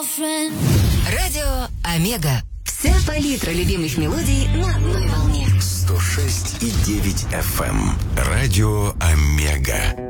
Радио Омега. Вся палитра любимых мелодий на одной волне. 106,9 FM. Радио Омега.